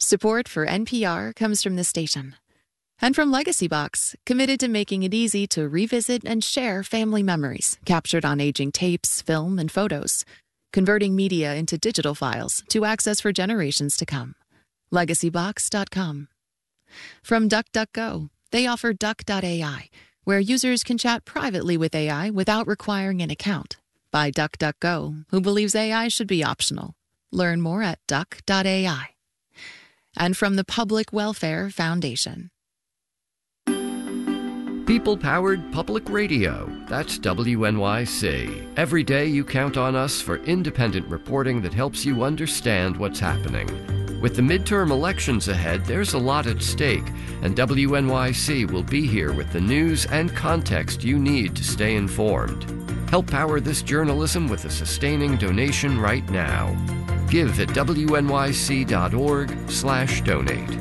Support for NPR comes from the station. And from Legacy Box, committed to making it easy to revisit and share family memories captured on aging tapes, film, and photos, converting media into digital files to access for generations to come. LegacyBox.com. From DuckDuckGo, they offer Duck.ai, where users can chat privately with AI without requiring an account. By DuckDuckGo, who believes AI should be optional. Learn more at Duck.ai. And from the Public Welfare Foundation. People-powered public radio. That's WNYC. Every day you count on us for independent reporting that helps you understand what's happening. With the midterm elections ahead, there's a lot at stake, and WNYC will be here with the news and context you need to stay informed. Help power this journalism with a sustaining donation right now. Give at wnyc.org/donate.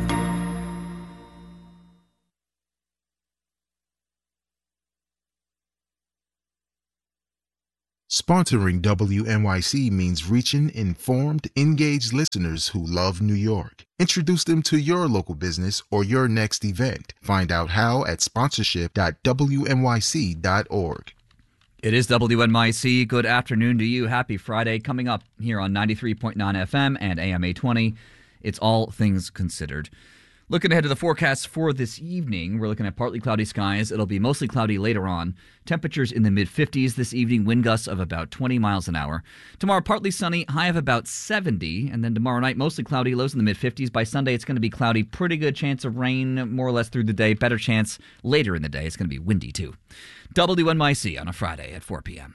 Sponsoring WNYC means reaching informed, engaged listeners who love New York. Introduce them to your local business or your next event. Find out how at sponsorship.wnyc.org. It is WNYC. Good afternoon to you. Happy Friday. Coming up here on 93.9 FM and AM 820, it's All Things Considered. Looking ahead to the forecast for this evening, we're looking at partly cloudy skies. It'll be mostly cloudy later on. Temperatures in the mid-50s this evening, wind gusts of about 20 miles an hour. Tomorrow, partly sunny, high of about 70. And then tomorrow night, mostly cloudy, lows in the mid-50s. By Sunday, it's going to be cloudy. Pretty good chance of rain, more or less through the day. Better chance later in the day. It's going to be windy, too. WNYC on a Friday at 4 p.m.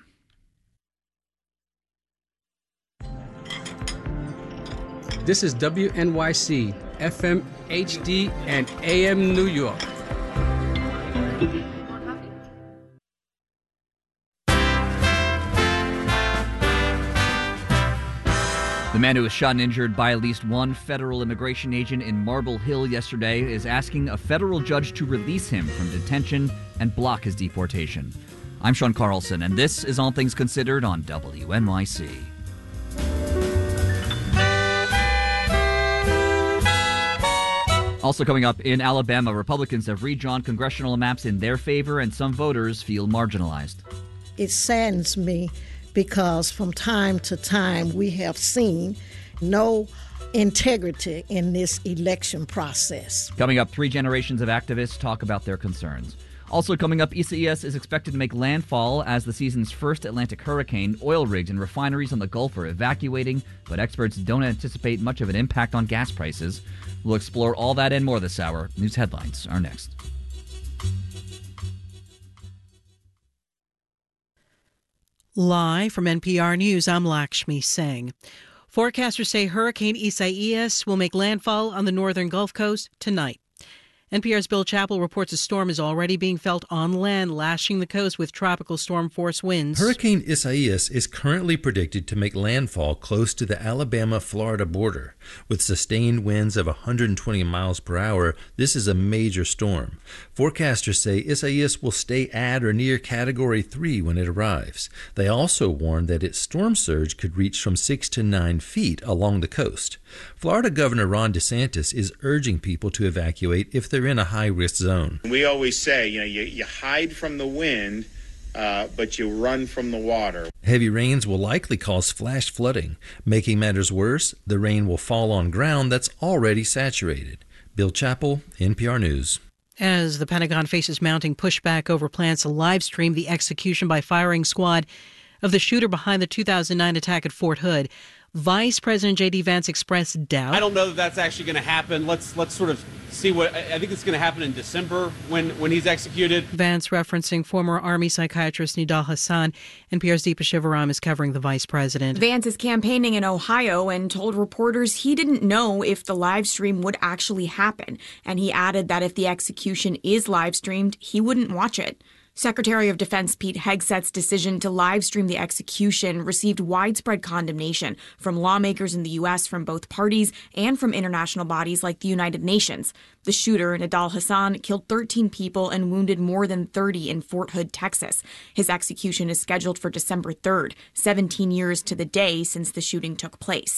This is WNYC, FM, HD, and AM New York. The man who was shot and injured by at least one federal immigration agent in Marble Hill yesterday is asking a federal judge to release him from detention and block his deportation. I'm Sean Carlson, and this is All Things Considered on WNYC. Also coming up, in Alabama, Republicans have redrawn congressional maps in their favor, and some voters feel marginalized. It saddens me because from time to time we have seen no integrity in this election process. Coming up, 3 generations of activists talk about their concerns. Also coming up, Isaias is expected to make landfall as the season's first Atlantic hurricane. Oil rigs and refineries on the Gulf are evacuating, but experts don't anticipate much of an impact on gas prices. We'll explore all that and more this hour. News headlines are next. Live from NPR News, I'm Lakshmi Singh. Forecasters say Hurricane Isaias will make landfall on the northern Gulf Coast tonight. NPR's Bill Chappell reports a storm is already being felt on land, lashing the coast with tropical storm force winds. Hurricane Isaias is currently predicted to make landfall close to the Alabama-Florida border. With sustained winds of 120 miles per hour, this is a major storm. Forecasters say Isaias will stay at or near Category 3 when it arrives. They also warn that its storm surge could reach from 6 to 9 feet along the coast. Florida Governor Ron DeSantis is urging people to evacuate if they're in a high-risk zone. We always say, you hide from the wind, but you run from the water. Heavy rains will likely cause flash flooding. Making matters worse, the rain will fall on ground that's already saturated. Bill Chappell, NPR News. As the Pentagon faces mounting pushback over plans to live stream the execution by firing squad of the shooter behind the 2009 attack at Fort Hood, Vice President J.D. Vance expressed doubt. I don't know that that's actually going to happen. Let's sort of see what I think it's going to happen in December when he's executed. Vance referencing former Army psychiatrist Nidal Hasan. NPR's Deepa Shivaram is covering the vice president. Vance is campaigning in Ohio and told reporters he didn't know if the live stream would actually happen. And he added that if the execution is live streamed, he wouldn't watch it. Secretary of Defense Pete Hegseth's decision to live stream the execution received widespread condemnation from lawmakers in the U.S. from both parties and from international bodies like the United Nations. The shooter, Nidal Hasan, killed 13 people and wounded more than 30 in Fort Hood, Texas. His execution is scheduled for December 3rd, 17 years to the day since the shooting took place.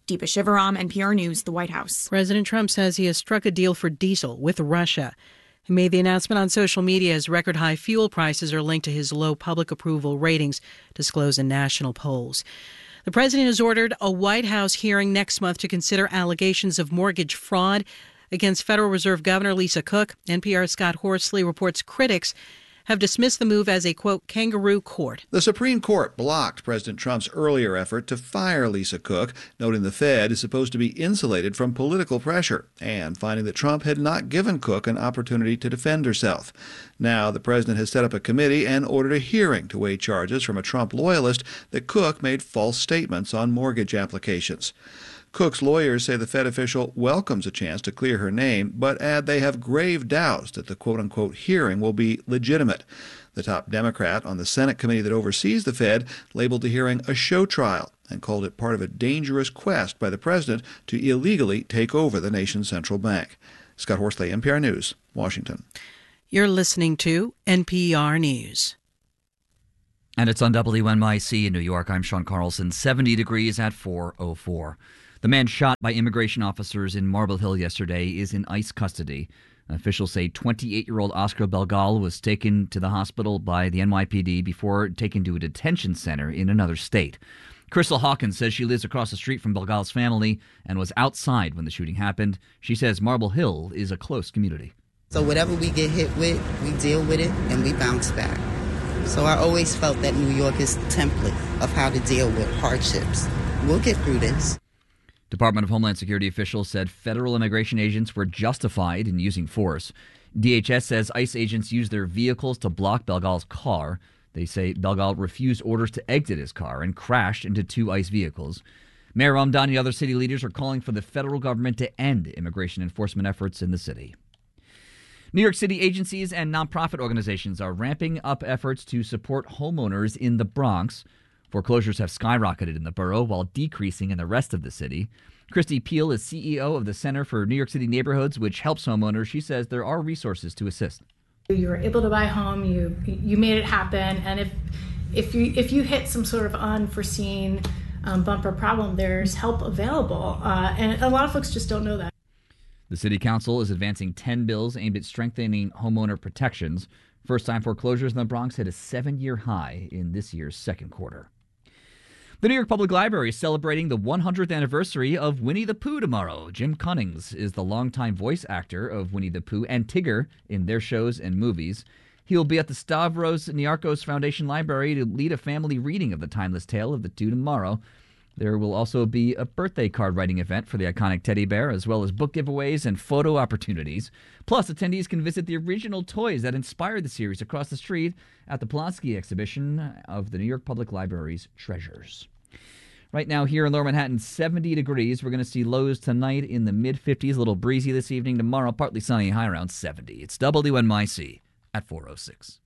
Deepa Shivaram, NPR News, the White House. President Trump says he has struck a deal for diesel with Russia. He made the announcement on social media as record-high fuel prices are linked to his low public approval ratings disclosed in national polls. The president has ordered a White House hearing next month to consider allegations of mortgage fraud against Federal Reserve Governor Lisa Cook. NPR's Scott Horsley reports critics have dismissed the move as a, quote, kangaroo court. The Supreme Court blocked President Trump's earlier effort to fire Lisa Cook, noting the Fed is supposed to be insulated from political pressure, and finding that Trump had not given Cook an opportunity to defend herself. Now, the president has set up a committee and ordered a hearing to weigh charges from a Trump loyalist that Cook made false statements on mortgage applications. Cook's lawyers say the Fed official welcomes a chance to clear her name, but add they have grave doubts that the quote-unquote hearing will be legitimate. The top Democrat on the Senate committee that oversees the Fed labeled the hearing a show trial and called it part of a dangerous quest by the president to illegally take over the nation's central bank. Scott Horsley, NPR News, Washington. You're listening to NPR News. And it's on WNYC in New York. I'm Sean Carlson. 70 degrees at 4:04. The man shot by immigration officers in Marble Hill yesterday is in ICE custody. Officials say 28-year-old Oscar Belgal was taken to the hospital by the NYPD before taken to a detention center in another state. Crystal Hawkins says she lives across the street from Belgal's family and was outside when the shooting happened. She says Marble Hill is a close community. So whatever we get hit with, we deal with it and we bounce back. So I always felt that New York is the template of how to deal with hardships. We'll get through this. Department of Homeland Security officials said federal immigration agents were justified in using force. DHS says ICE agents used their vehicles to block Belgal's car. They say Belgal refused orders to exit his car and crashed into two ICE vehicles. Mayor Ramdani and other city leaders are calling for the federal government to end immigration enforcement efforts in the city. New York City agencies and nonprofit organizations are ramping up efforts to support homeowners in the Bronx. Foreclosures have skyrocketed in the borough while decreasing in the rest of the city. Christy Peel is CEO of the Center for New York City Neighborhoods, which helps homeowners. She says there are resources to assist. You were able to buy a home, you made it happen, and if you hit some sort of unforeseen bumper problem, there's help available, and a lot of folks just don't know that. The City Council is advancing 10 bills aimed at strengthening homeowner protections. First-time foreclosures in the Bronx hit a 7-year high in this year's second quarter. The New York Public Library is celebrating the 100th anniversary of Winnie the Pooh tomorrow. Jim Cummings is the longtime voice actor of Winnie the Pooh and Tigger in their shows and movies. He will be at the Stavros Niarchos Foundation Library to lead a family reading of the timeless tale of the two tomorrow. There will also be a birthday card writing event for the iconic teddy bear, as well as book giveaways and photo opportunities. Plus, attendees can visit the original toys that inspired the series across the street at the Polanski exhibition of the New York Public Library's Treasures. Right now here in Lower Manhattan, 70 degrees. We're going to see lows tonight in the mid-50s, a little breezy this evening. Tomorrow, partly sunny, high around 70. It's WNYC at 4:06.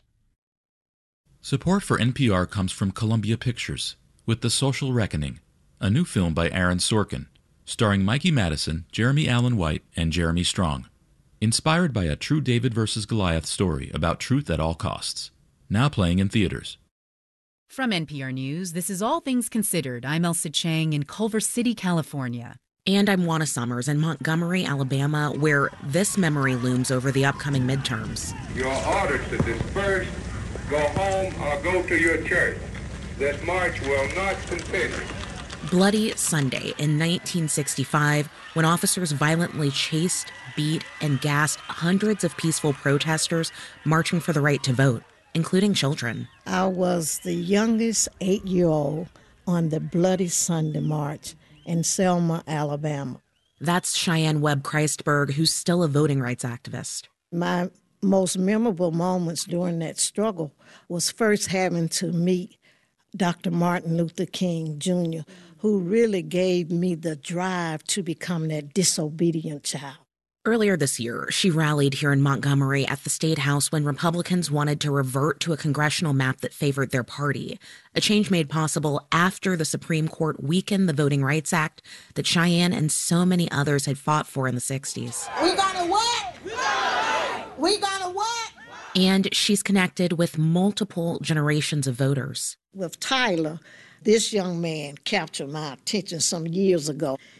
Support for NPR comes from Columbia Pictures with The Social Reckoning, a new film by Aaron Sorkin, starring Mikey Madison, Jeremy Allen White, and Jeremy Strong. Inspired by a true David versus Goliath story about truth at all costs. Now playing in theaters. From NPR News, this is All Things Considered. I'm Elsa Chang in Culver City, California. And I'm Juana Summers in Montgomery, Alabama, where this memory looms over the upcoming midterms. Your orders to disperse, go home, or go to your church. This march will not continue. Bloody Sunday in 1965, when officers violently chased, beat, and gassed hundreds of peaceful protesters marching for the right to vote, including children. I was the youngest 8-year-old on the Bloody Sunday March in Selma, Alabama. That's Cheyenne Webb Christberg, who's still a voting rights activist. My most memorable moments during that struggle was first having to meet Dr. Martin Luther King, Jr., who really gave me the drive to become that disobedient child. Earlier this year, she rallied here in Montgomery at the State House when Republicans wanted to revert to a congressional map that favored their party, a change made possible after the Supreme Court weakened the Voting Rights Act that Cheyenne and so many others had fought for in the 60s. We gonna what? We gonna what? And she's connected with multiple generations of voters. With Tyler, this young man captured my attention some years ago.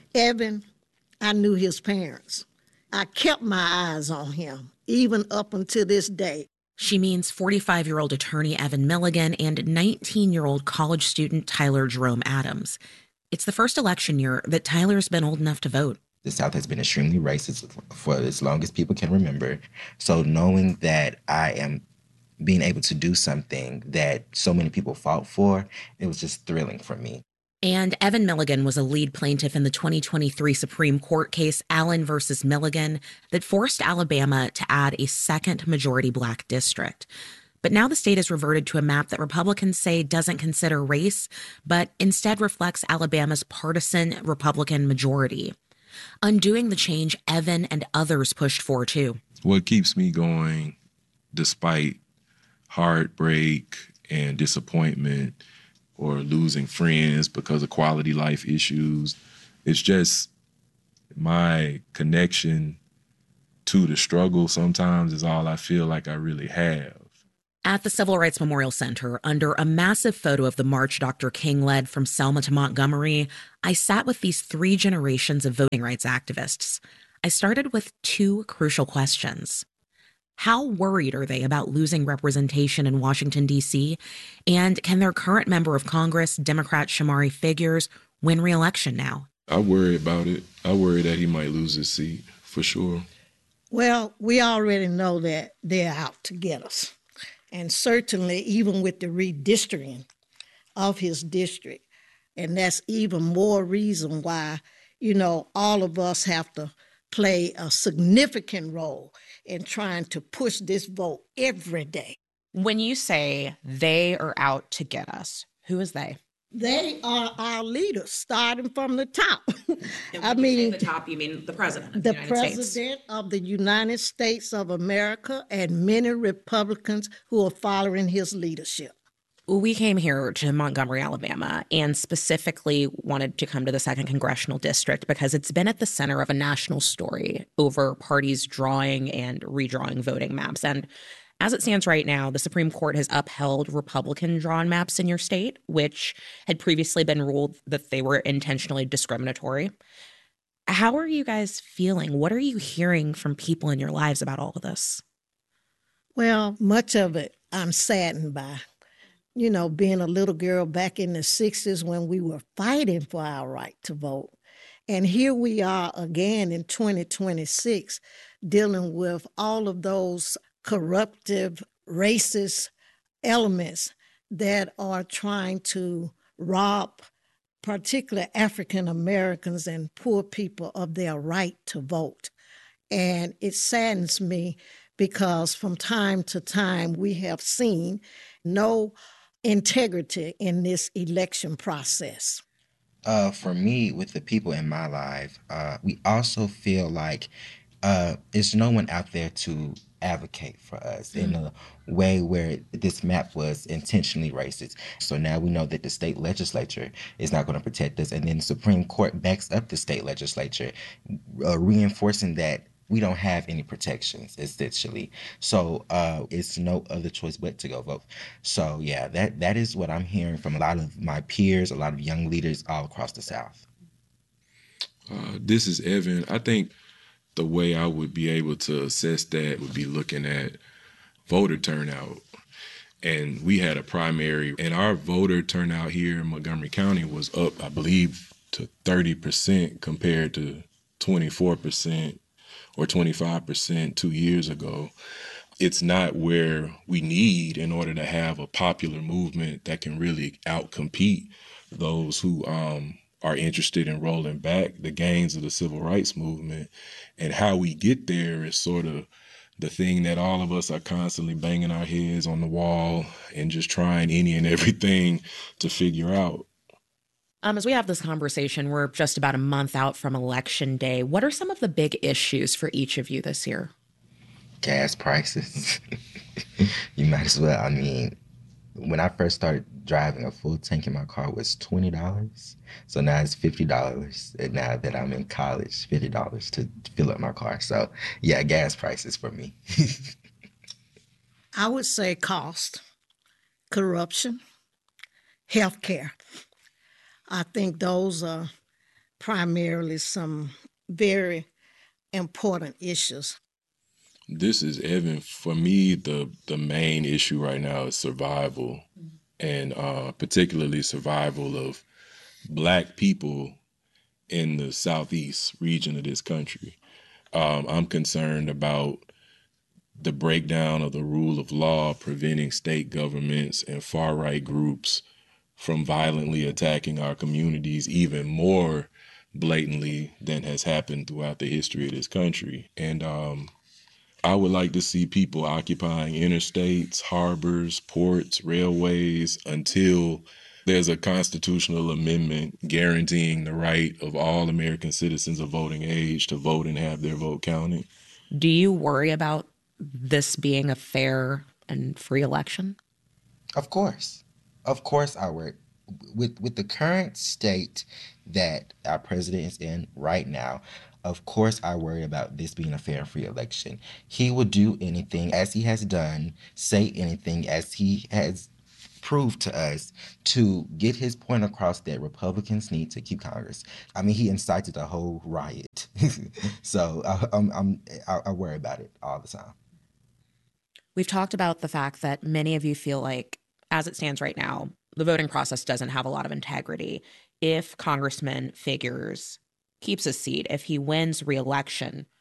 Evan, I knew his parents. I kept my eyes on him, even up until this day. She means 45-year-old attorney Evan Milligan and 19-year-old college student Tyler Jerome Adams. It's the first election year that Tyler's been old enough to vote. The South has been extremely racist for as long as people can remember. So knowing that I am being able to do something that so many people fought for, it was just thrilling for me. And Evan Milligan was a lead plaintiff in the 2023 Supreme Court case Allen versus Milligan that forced Alabama to add a second majority black district. But now the state has reverted to a map that Republicans say doesn't consider race, but instead reflects Alabama's partisan Republican majority. Undoing the change Evan and others pushed for, too. What keeps me going, despite heartbreak and disappointment or losing friends because of quality life issues, it's just my connection to the struggle sometimes is all I feel like I really have. At the Civil Rights Memorial Center, under a massive photo of the march Dr. King led from Selma to Montgomery, I sat with these 3 generations of voting rights activists. I started with 2 crucial questions. How worried are they about losing representation in Washington, D.C.? And can their current member of Congress, Democrat Shamari Figures, win re-election now? I worry about it. I worry that he might lose his seat, for sure. Well, we already know that they're out to get us. And certainly even with the redistricting of his district. And that's even more reason why, all of us have to play a significant role in trying to push this vote every day. When you say they are out to get us, who is they? They are our leaders, starting from the top. I mean, the top, you mean the president of the United States? The president of the United States of America and many Republicans who are following his leadership. We came here to Montgomery, Alabama, and specifically wanted to come to the 2nd Congressional District because it's been at the center of a national story over parties drawing and redrawing voting maps. And as it stands right now, the Supreme Court has upheld Republican-drawn maps in your state, which had previously been ruled that they were intentionally discriminatory. How are you guys feeling? What are you hearing from people in your lives about all of this? Well, much of it I'm saddened by. Being a little girl back in the 60s when we were fighting for our right to vote. And here we are again in 2026 dealing with all of those corruptive, racist elements that are trying to rob particularly African Americans and poor people of their right to vote. And it saddens me because from time to time we have seen no integrity in this election process. For me, with the people in my life, we also feel like there's no one out there to advocate for us in a way where this map was intentionally racist. So now we know that the state legislature is not going to protect us, and then the Supreme Court backs up the state legislature, reinforcing that we don't have any protections, essentially. So it's no other choice but to go vote. So yeah, that is what I'm hearing from a lot of my peers, a lot of young leaders all across the South. This is Evan. I think the way I would be able to assess that would be looking at voter turnout. And we had a primary, and our voter turnout here in Montgomery County was up, I believe, to 30% compared to 24% or 25% 2 years ago. It's not where we need in order to have a popular movement that can really outcompete those who are interested in rolling back the gains of the civil rights movement. And how we get there is sort of the thing that all of us are constantly banging our heads on the wall and just trying any and everything to figure out. As we have this conversation, we're just about a month out from Election Day. What are some of the big issues for each of you this year? Gas prices. You might as well. I mean, when I first started driving, a full tank in my car was $20. So now it's $50. And now that I'm in college, $50 to fill up my car. So yeah, gas prices for me. I would say cost, corruption, healthcare. I think those are primarily some very important issues. This is Evan. For me, the main issue right now is survival, and particularly survival of Black people in the southeast region of this country. I'm concerned about the breakdown of the rule of law, preventing state governments and far-right groups from violently attacking our communities even more blatantly than has happened throughout the history of this country. And I would like to see people occupying interstates, harbors, ports, railways until there's a constitutional amendment guaranteeing the right of all American citizens of voting age to vote and have their vote counted. Do you worry about this being a fair and free election? Of course. Of course I worry. With the current state that our president is in right now, of course I worry about this being a fair and free election. He will do anything, as he has done, say anything, as he has proved to us, to get his point across that Republicans need to keep Congress. I mean, he incited a whole riot. So I worry about it all the time. We've talked about the fact that many of you feel like, as it stands right now, the voting process doesn't have a lot of integrity. If Congressman Figures keeps his seat, if he wins re-election,